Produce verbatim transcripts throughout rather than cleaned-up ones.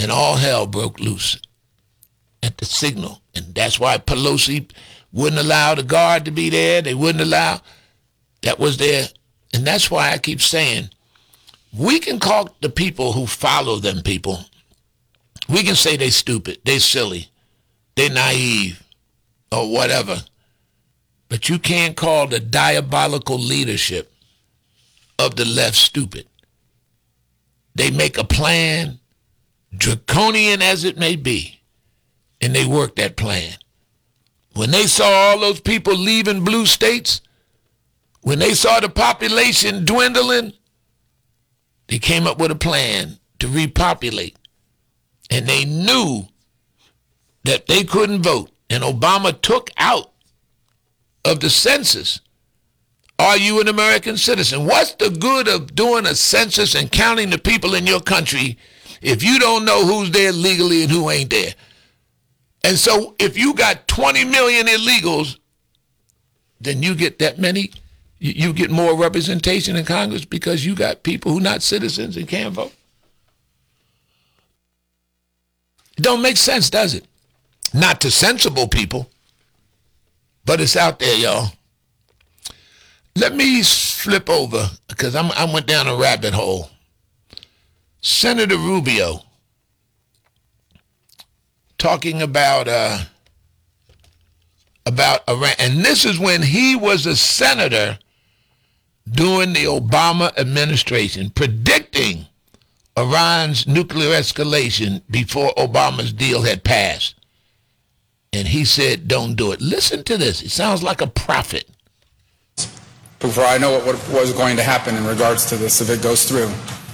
and all hell broke loose at the signal. And that's why Pelosi wouldn't allow the guard to be there. They wouldn't allow. That was there. And that's why I keep saying, we can call the people who follow them people, we can say they stupid, they silly, they naive, or whatever. But you can't call the diabolical leadership of the left stupid. They make a plan, draconian as it may be, and they work that plan. When they saw all those people leaving blue states, when they saw the population dwindling, they came up with a plan to repopulate. And they knew that they couldn't vote. And Obama took out of the census, are you an American citizen? What's the good of doing a census and counting the people in your country if you don't know who's there legally and who ain't there? And so if you got twenty million illegals, then you get that many, you, you get more representation in Congress because you got people who are not citizens and can't vote. It don't make sense, does it? Not to sensible people, but it's out there, y'all. Let me flip over, because I'm, I went down a rabbit hole. Senator Rubio talking about uh, about Iran, and this is when he was a senator during the Obama administration, predicting Iran's nuclear escalation before Obama's deal had passed. And he said, don't do it. Listen to this. It sounds like a prophet. Before I know what was going to happen in regards to this, if it goes through,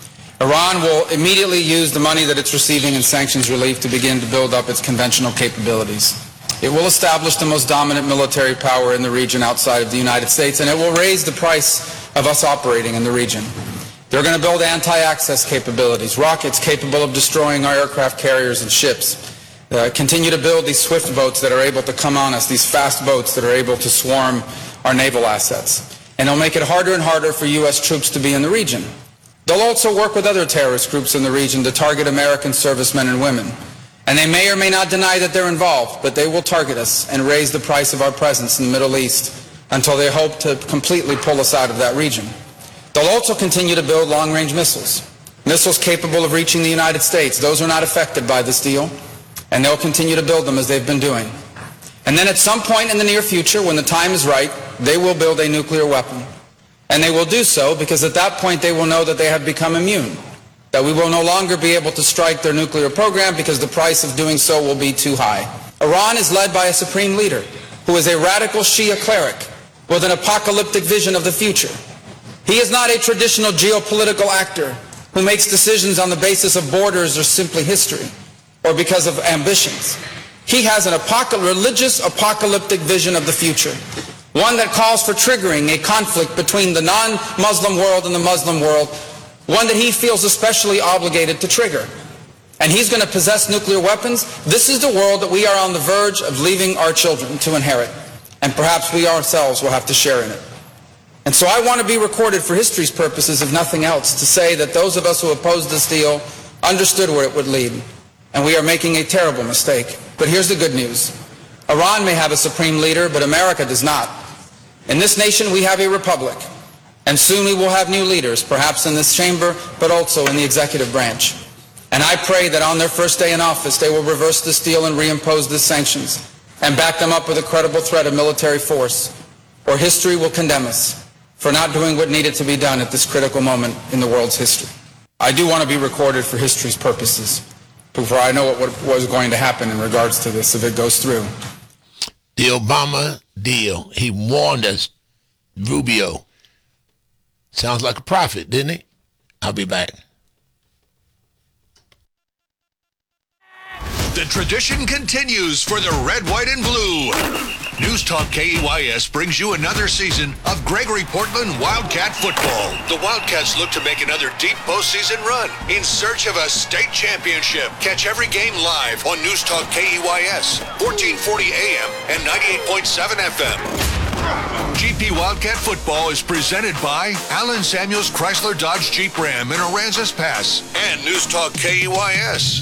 Iran will immediately use the money that it's receiving in sanctions relief to begin to build up its conventional capabilities. It will establish the most dominant military power in the region outside of the United States, and it will raise the price of us operating in the region. They're going to build anti-access capabilities, rockets capable of destroying our aircraft carriers and ships. Uh, continue to build these swift boats that are able to come on us, these fast boats that are able to swarm our naval assets. And they'll make it harder and harder for U S troops to be in the region. They'll also work with other terrorist groups in the region to target American servicemen and women. And they may or may not deny that they're involved, but they will target us and raise the price of our presence in the Middle East until they hope to completely pull us out of that region. They'll also continue to build long-range missiles, missiles capable of reaching the United States. Those are not affected by this deal, and they'll continue to build them as they've been doing. And then at some point in the near future, when the time is right, they will build a nuclear weapon. And they will do so because at that point they will know that they have become immune, that we will no longer be able to strike their nuclear program because the price of doing so will be too high. Iran is led by a supreme leader who is a radical Shia cleric with an apocalyptic vision of the future. He is not a traditional geopolitical actor who makes decisions on the basis of borders or simply history or because of ambitions. He has an apocal- religious apocalyptic vision of the future, one that calls for triggering a conflict between the non-Muslim world and the Muslim world, one that he feels especially obligated to trigger. And he's going to possess nuclear weapons. This is the world that we are on the verge of leaving our children to inherit, and perhaps we ourselves will have to share in it. And so I want to be recorded for history's purposes, if nothing else, to say that those of us who opposed this deal understood where it would lead. And we are making a terrible mistake. But here's the good news. Iran may have a supreme leader, but America does not. In this nation, we have a republic. And soon we will have new leaders, perhaps in this chamber, but also in the executive branch. And I pray that on their first day in office, they will reverse this deal and reimpose the sanctions and back them up with a credible threat of military force, or history will condemn us for not doing what needed to be done at this critical moment in the world's history. I do want to be recorded for history's purposes before I know what was going to happen in regards to this if it goes through. The Obama deal, he warned us, Rubio. Sounds like a prophet, didn't he? I'll be back. The tradition continues for the red, white, and blue. News Talk K E Y S brings you another season of Gregory Portland Wildcat football. The Wildcats look to make another deep postseason run in search of a state championship. Catch every game live on News Talk K E Y S, fourteen forty A M and ninety-eight point seven F M. G P Wildcat football is presented by Allen Samuels Chrysler Dodge Jeep Ram in Aransas Pass and News Talk K E Y S.